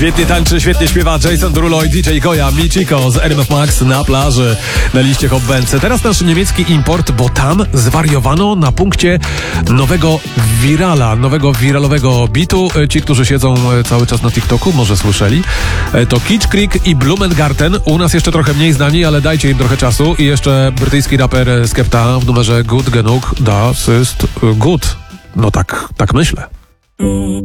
Świetnie tańczy, świetnie śpiewa Jason Derulo i DJ Goya, Michiko z RMF Max na plaży na liście Hot Benz. Teraz nasz niemiecki import, bo tam zwariowano na punkcie nowego wiralowego bitu. Ci, którzy siedzą cały czas na TikToku, może słyszeli. To Kitsch Creek i Blumengarten. U nas jeszcze trochę mniej znani, ale dajcie im trochę czasu. I jeszcze brytyjski raper Skepta w numerze Gut Genug, das ist gut. No tak myślę.